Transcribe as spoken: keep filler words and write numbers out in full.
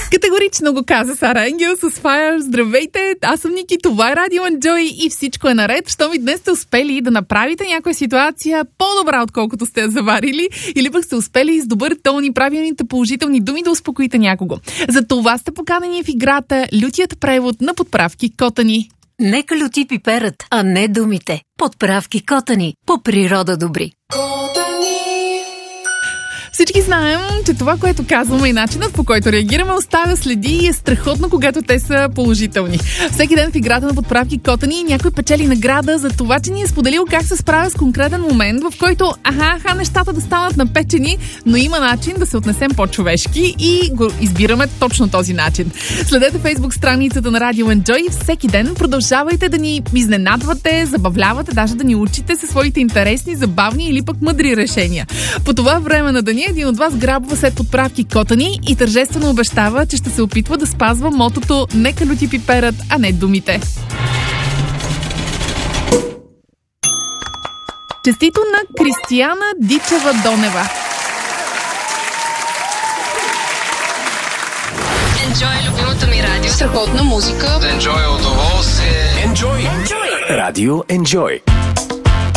Категорично го каза Сара Енгел с Fire. Здравейте, аз съм Ники, това е Радио Enjoy и всичко е наред. Що ми днес сте успели да направите някоя ситуация по-добра, отколкото сте я заварили, или пък сте успели с добър тон и правилните положителни думи да успокоите някого. За това сте поканени в играта Лютият превод на подправки Котани. Нека люти пиперът, а не думите. Подправки Котани, по природа добри. Всички знаем, че това, което казваме и начинът, по който реагираме, оставя следи и е страхотно, когато те са положителни. Всеки ден в играта на подправки Котани някой печели награда за това, че ни е споделил как се справя с конкретен момент, в който аха-аха нещата да станат напечени, но има начин да се отнесем по-човешки и го избираме точно този начин. Следете Фейсбук страницата на Радио Enjoy и всеки ден продължавайте да ни изненадвате, забавлявате, даже да ни учите със своите интересни, забавни или пък мъдри решения. По това време на деня един от вас грабва след подправки Котани и тържествено обещава, че ще се опитва да спазва мотото "Нека люти пиперът, а не думите". Честито на Кристияна Дичева Донева. Enjoy е любимото ми радио. Страхотна музика. Enjoy е удоволствие. Enjoy. Enjoy. Радио Enjoy.